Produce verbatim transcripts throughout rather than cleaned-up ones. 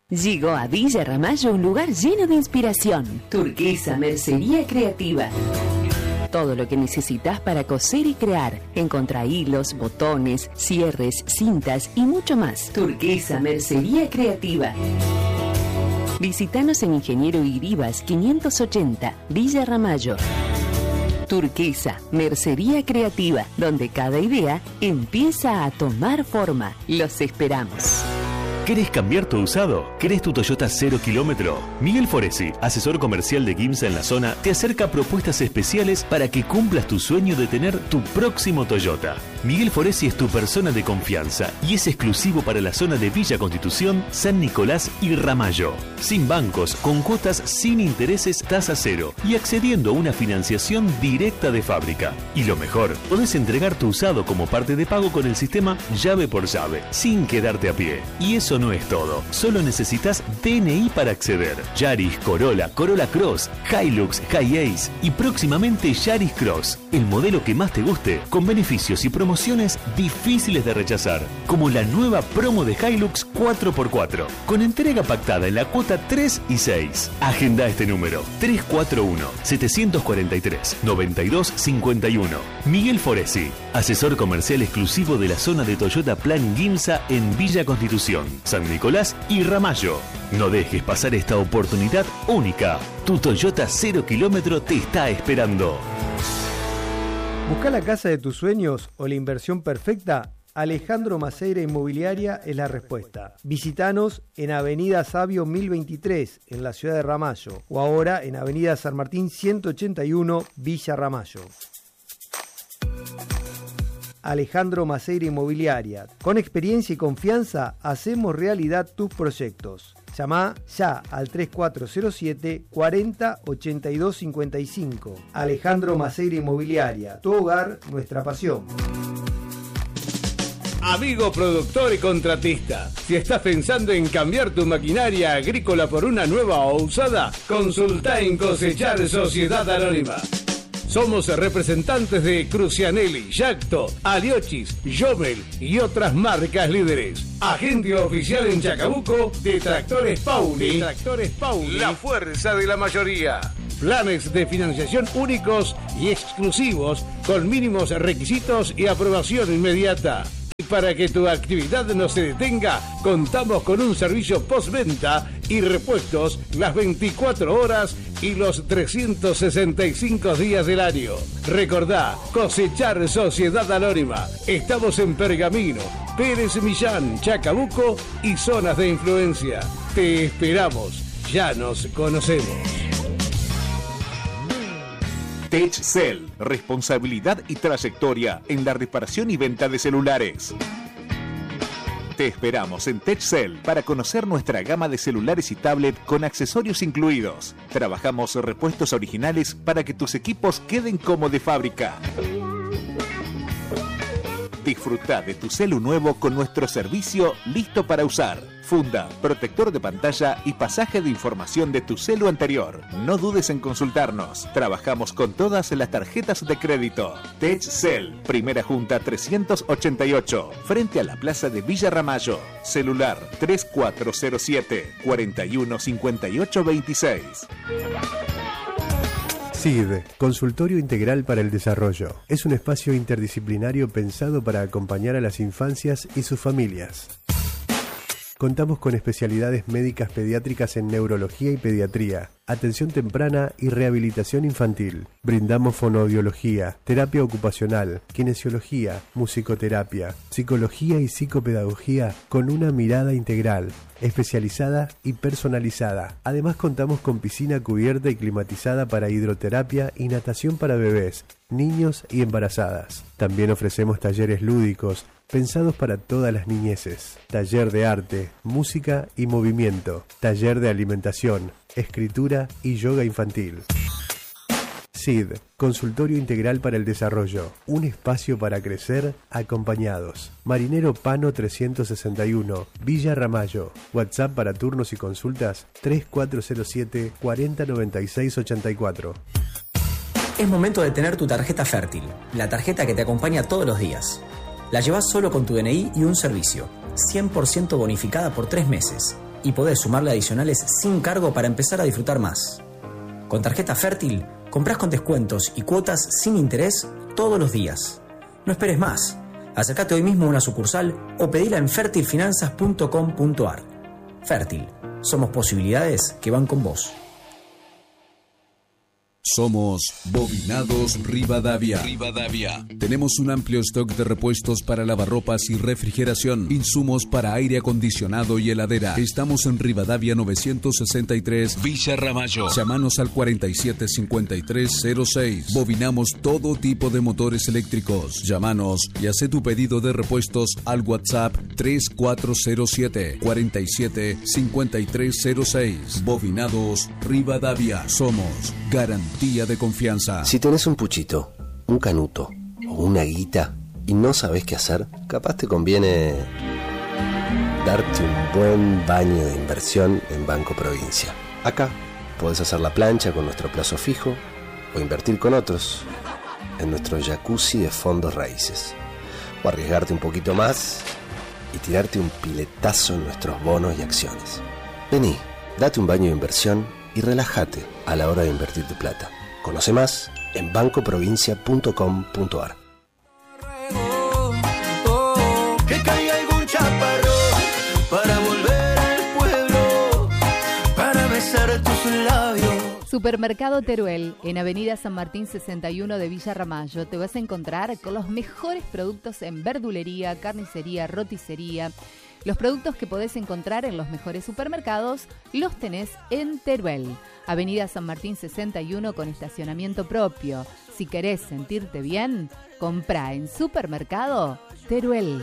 Llegó a Villa Ramallo un lugar lleno de inspiración. Turquesa Mercería Creativa. Todo lo que necesitas para coser y crear. Encontrá hilos, botones, cierres, cintas y mucho más. Turquesa Mercería Creativa. Visítanos en Ingeniero Iribas quinientos ochenta, Villa Ramallo. Turquesa Mercería Creativa, donde cada idea empieza a tomar forma. Los esperamos. ¿Querés cambiar tu usado? ¿Querés tu Toyota cero kilómetro? Miguel Foresi, asesor comercial de Gimsa en la zona, te acerca propuestas especiales para que cumplas tu sueño de tener tu próximo Toyota. Miguel Foresi es tu persona de confianza y es exclusivo para la zona de Villa Constitución, San Nicolás y Ramallo. Sin bancos, con cuotas sin intereses, tasa cero y accediendo a una financiación directa de fábrica. Y lo mejor, podés entregar tu usado como parte de pago con el sistema llave por llave, sin quedarte a pie. Y eso no es todo, solo necesitas D N I para acceder. Yaris, Corolla, Corolla Cross, Hilux, Hi-Ace y próximamente Yaris Cross. El modelo que más te guste, con beneficios y promociones difíciles de rechazar, como la nueva promo de Hilux cuatro por cuatro, con entrega pactada en la cuota tres y seis. Agenda este número, tres cuatro uno, siete cuatro tres, nueve dos cinco uno. Miguel Foresi, asesor comercial exclusivo de la zona de Toyota Plan Gimsa en Villa Constitución, San Nicolás y Ramallo. No dejes pasar esta oportunidad única. Tu Toyota cero kilómetro te está esperando. ¿Busca la casa de tus sueños o la inversión perfecta? Alejandro Maceira Inmobiliaria es la respuesta. Visítanos en Avenida Sabio mil veintitrés, en la ciudad de Ramallo, o ahora en Avenida San Martín ciento ochenta y uno, Villa Ramallo. Alejandro Maceira Inmobiliaria. Con experiencia y confianza, hacemos realidad tus proyectos. Llama ya al tres cuatro cero siete, cuarenta, ochenta y dos cincuenta y cinco. Alejandro Maceira Inmobiliaria. Tu hogar, nuestra pasión. Amigo productor y contratista, si estás pensando en cambiar tu maquinaria agrícola por una nueva o usada, consulta en Cosechar Sociedad Anónima. Somos representantes de Crucianelli, Yacto, Aliochis, Jomel y otras marcas líderes. Agente oficial en Chacabuco de Tractores Pauli. Tractores Pauli. La fuerza de la mayoría. Planes de financiación únicos y exclusivos con mínimos requisitos y aprobación inmediata. Y para que tu actividad no se detenga, contamos con un servicio postventa y repuestos las veinticuatro horas y los trescientos sesenta y cinco días del año. Recordá, Cosechar Sociedad Anónima. Estamos en Pergamino, Pérez Millán, Chacabuco y zonas de influencia. Te esperamos. Ya nos conocemos. TechCell, responsabilidad y trayectoria en la reparación y venta de celulares. Te esperamos en TechCell para conocer nuestra gama de celulares y tablet con accesorios incluidos. Trabajamos repuestos originales para que tus equipos queden como de fábrica. Disfruta de tu celu nuevo con nuestro servicio listo para usar. Funda, protector de pantalla y pasaje de información de tu celu anterior. No dudes en consultarnos. Trabajamos con todas las tarjetas de crédito. TechCell, Primera Junta trescientos ochenta y ocho, frente a la Plaza de Villa Ramallo. Celular tres cuatro cero siete, cuatro uno cinco ocho dos seis. C I D, Consultorio Integral para el Desarrollo. Es un espacio interdisciplinario pensado para acompañar a las infancias y sus familias. Contamos con especialidades médicas pediátricas en neurología y pediatría, atención temprana y rehabilitación infantil. Brindamos fonoaudiología, terapia ocupacional, kinesiología, musicoterapia, psicología y psicopedagogía con una mirada integral, especializada y personalizada. Además contamos con piscina cubierta y climatizada para hidroterapia y natación para bebés, niños y embarazadas. También ofrecemos talleres lúdicos pensados para todas las niñeces. Taller de arte, música y movimiento. Taller de alimentación, escritura y yoga infantil. C I D, Consultorio Integral para el Desarrollo. Un espacio para crecer acompañados. Marinero Pano trescientos sesenta y uno, Villa Ramallo. WhatsApp para turnos y consultas tres cuatro cero siete, cuarenta noventa y seis ochenta y cuatro. Es momento de tener tu tarjeta fértil, la tarjeta que te acompaña todos los días. La llevas solo con tu D N I y un servicio, cien por ciento bonificada por tres meses. y podés sumarle adicionales sin cargo para empezar a disfrutar más. Con tarjeta Fértil, comprás con descuentos y cuotas sin interés todos los días. No esperes más. Acércate hoy mismo a una sucursal o pedila en fertil finanzas punto com punto a r. Fértil, somos posibilidades que van con vos. Somos Bobinados Rivadavia. Rivadavia. Tenemos un amplio stock de repuestos para lavarropas y refrigeración, insumos para aire acondicionado y heladera. Estamos en Rivadavia novecientos sesenta y tres, Villa Ramallo. Llámanos al cuarenta y siete cincuenta y tres cero seis. Bobinamos todo tipo de motores eléctricos. Llámanos y haz tu pedido de repuestos al WhatsApp tres cuatro cero siete, cuarenta y siete cincuenta y tres cero seis. Bobinados Rivadavia. Somos garantía de confianza. Si tenés un puchito, un canuto o una guita y no sabés qué hacer, capaz te conviene darte un buen baño de inversión en Banco Provincia. Acá podés hacer la plancha con nuestro plazo fijo o invertir con otros en nuestro jacuzzi de fondos raíces, o arriesgarte un poquito más y tirarte un piletazo en nuestros bonos y acciones. Vení, date un baño de inversión y relájate a la hora de invertir tu plata. Conoce más en banco provincia punto com punto a r. Que caiga algún chaparrón para volver al pueblo, para besar tus labios. Supermercado Teruel, en Avenida San Martín sesenta y uno de Villa Ramallo. Te vas a encontrar con los mejores productos en verdulería, carnicería, roticería. Los productos que podés encontrar en los mejores supermercados los tenés en Teruel. Avenida San Martín sesenta y uno con estacionamiento propio. Si querés sentirte bien, comprá en Supermercado Teruel.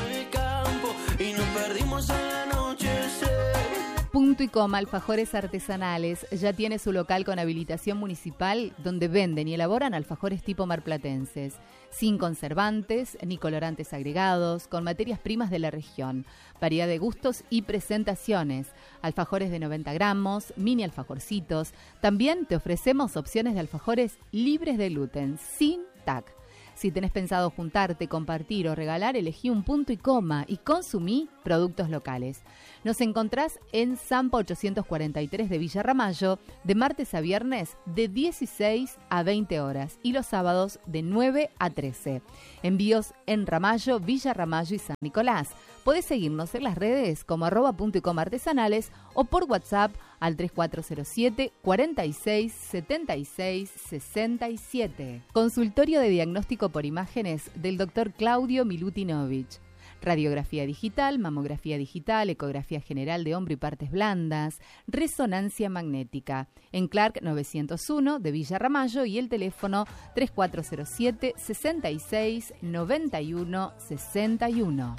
Punto y Coma Alfajores Artesanales ya tiene su local con habilitación municipal donde venden y elaboran alfajores tipo marplatenses, sin conservantes ni colorantes agregados, con materias primas de la región, variedad de gustos y presentaciones, alfajores de noventa gramos, mini alfajorcitos. También te ofrecemos opciones de alfajores libres de gluten, sin T A C. Si tenés pensado juntarte, compartir o regalar, elegí un Punto y Coma y consumí productos locales. Nos encontrás en Zampa ochocientos cuarenta y tres de Villa Ramallo, de martes a viernes de dieciséis a veinte horas y los sábados de nueve a trece. Envíos en Ramallo, Villa Ramallo y San Nicolás. Podés seguirnos en las redes como arroba Punto y Coma Artesanales o por WhatsApp al tres cuatro cero siete, cuarenta y seis, setenta y seis, sesenta y siete. Consultorio de diagnóstico por imágenes del doctor Claudio Milutinovich. Radiografía digital, mamografía digital, ecografía general de hombro y partes blandas, resonancia magnética. En Clark novecientos uno de Villa Ramallo y el teléfono tres cuatro cero siete, sesenta y seis, noventa y uno, sesenta y uno.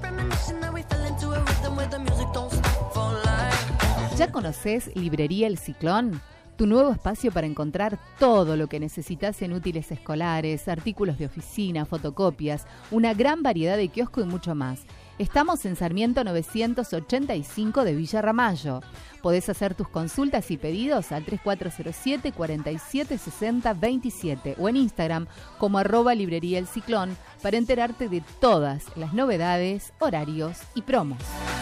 ¿Ya conoces Librería El Ciclón? Tu nuevo espacio para encontrar todo lo que necesitas en útiles escolares, artículos de oficina, fotocopias, una gran variedad de kiosco y mucho más. Estamos en Sarmiento novecientos ochenta y cinco de Villa Ramallo. Podés hacer tus consultas y pedidos al tres cuatro cero siete, cuarenta y siete, sesenta, veintisiete o en Instagram como arroba Librería El Ciclón para enterarte de todas las novedades, horarios y promos.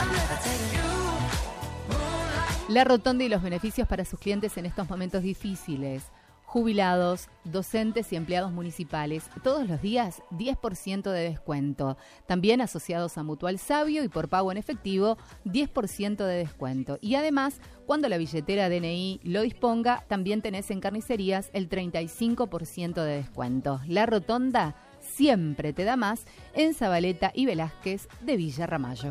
La Rotonda y los beneficios para sus clientes en estos momentos difíciles. Jubilados, docentes y empleados municipales, todos los días diez por ciento de descuento. También asociados a Mutual Sabio y por pago en efectivo, diez por ciento de descuento. Y además, cuando la billetera D N I lo disponga, también tenés en carnicerías el treinta y cinco por ciento de descuento. La Rotonda siempre te da más en Zabaleta y Velázquez de Villa Ramallo.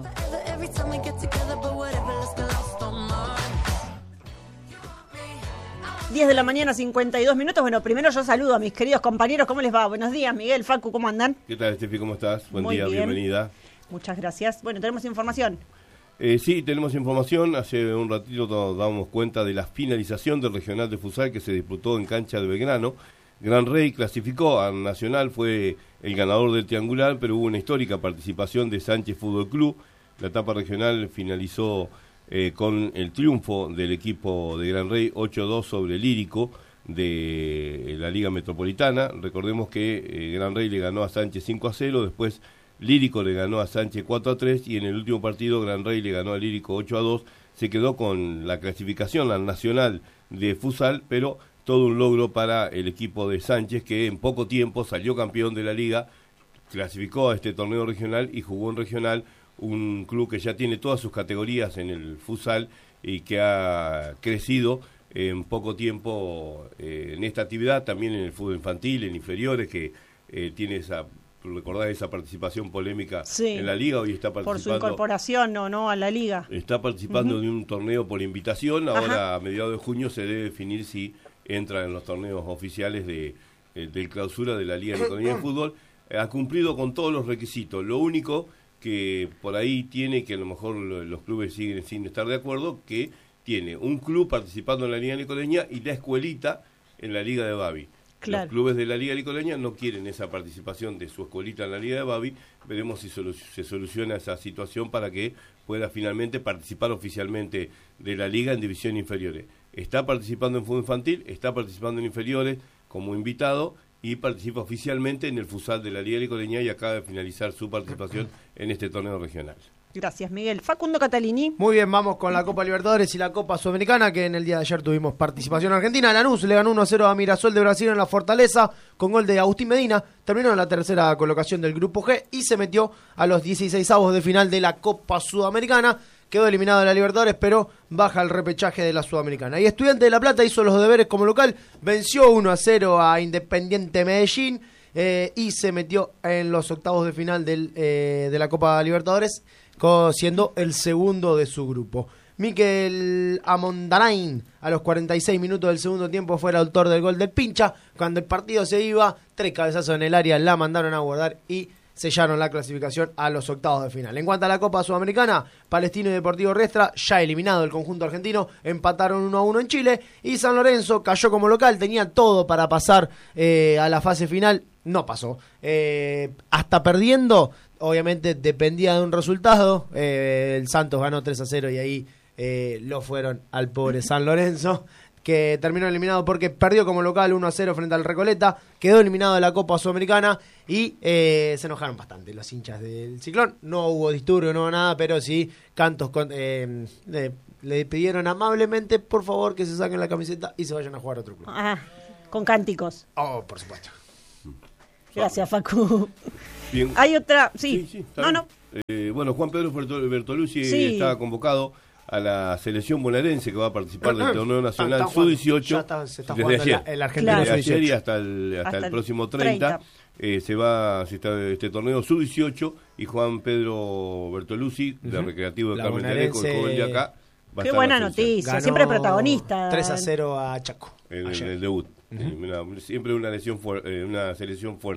diez de la mañana, cincuenta y dos minutos. Bueno, primero yo saludo a mis queridos compañeros. ¿Cómo les va? Buenos días, Miguel, Facu, ¿cómo andan? ¿Qué tal, Estefi? ¿Cómo estás? Buen Muy día, bien. Bienvenida. Muchas gracias. Bueno, tenemos información. Eh, sí, tenemos información. Hace un ratito nos damos cuenta de la finalización del Regional de Futsal que se disputó en cancha de Belgrano. Gran Rey clasificó a Nacional, fue el ganador del triangular, pero hubo una histórica participación de Sánchez Fútbol Club. La etapa regional finalizó eh, con el triunfo del equipo de Gran Rey ocho a dos sobre Lírico de la Liga Metropolitana. Recordemos que eh, Gran Rey le ganó a Sánchez cinco a cero, después Lírico le ganó a Sánchez cuatro a tres y en el último partido Gran Rey le ganó a Lírico ocho a dos, se quedó con la clasificación al nacional de futsal, pero todo un logro para el equipo de Sánchez, que en poco tiempo salió campeón de la liga, clasificó a este torneo regional y jugó en regional, un club que ya tiene todas sus categorías en el futsal y que ha crecido en poco tiempo eh, en esta actividad, también en el fútbol infantil, en inferiores, que eh, tiene esa, recordás esa participación polémica sí, en la liga, hoy está participando. Por su incorporación o no a la liga. Está participando uh-huh. de un torneo por invitación, ahora Ajá. a mediados de junio se debe definir si entra en los torneos oficiales de, de, del clausura de la Liga Nicoleña de Fútbol. Eh, ha cumplido con todos los requisitos, lo único que por ahí tiene, que a lo mejor los clubes siguen sin estar de acuerdo, que tiene un club participando en la Liga Nicoleña y la escuelita en la Liga de Babi. Claro. Los clubes de la Liga Nicoleña no quieren esa participación de su escuelita en la Liga de Babi. Veremos si solu- se soluciona esa situación para que pueda finalmente participar oficialmente de la Liga en divisiones inferiores. Está participando en fútbol infantil, está participando en inferiores como invitado y participa oficialmente en el futsal de la Liga Nicoleña y acaba de finalizar su participación en este torneo regional. Gracias, Miguel. Facundo Catalini. Muy bien, vamos con la Copa Libertadores y la Copa Sudamericana, que en el día de ayer tuvimos participación argentina. Lanús le ganó uno a cero a Mirasol de Brasil en la Fortaleza con gol de Agustín Medina. Terminó en la tercera colocación del Grupo G y se metió a los dieciseisavos de final de la Copa Sudamericana. Quedó eliminado de la Libertadores, pero baja el repechaje de la Sudamericana. Y Estudiantes de La Plata hizo los deberes como local, venció uno a cero a Independiente Medellín eh, y se metió en los octavos de final del, eh, de la Copa Libertadores, siendo el segundo de su grupo. Mikel Amondarain, a los cuarenta y seis minutos del segundo tiempo, fue el autor del gol del Pincha. Cuando el partido se iba, tres cabezazos en el área, la mandaron a guardar y sellaron la clasificación a los octavos de final. En cuanto a la Copa Sudamericana, Palestino y Deportivo Riestra, ya eliminado el conjunto argentino, empataron uno a uno en Chile, y San Lorenzo cayó como local, tenía todo para pasar eh, a la fase final, no pasó. Eh, hasta perdiendo, obviamente dependía de un resultado, eh, el Santos ganó tres a cero y ahí eh, lo fueron al pobre San Lorenzo, que terminó eliminado porque perdió como local uno a cero frente al Recoleta, quedó eliminado de la Copa Sudamericana y eh, se enojaron bastante los hinchas del Ciclón. No hubo disturbio, no hubo nada, pero sí cantos con, eh, le, le pidieron amablemente, por favor, que se saquen la camiseta y se vayan a jugar a otro club. Ah, con cánticos. Oh, por supuesto. Gracias, Facu. Bien. Hay otra, sí, sí, sí no, no. Eh, bueno, Juan Pedro Bertol- Bertolucci sí. está convocado a la selección bonaerense que va a participar del torneo nacional sub dieciocho está, se está desde ayer, el, el argentino desde ayer y hasta el, hasta hasta el próximo treinta, treinta. Eh, se va se está, este torneo sub dieciocho y Juan Pedro Bertolucci, uh-huh. de Recreativo de la Carmen de Areco, el joven de acá, va qué a buena noticia, Ganó siempre protagonista. tres a cero a Chaco en, en el debut. Uh-huh. Una, siempre una, lesión fu- una selección fuerte.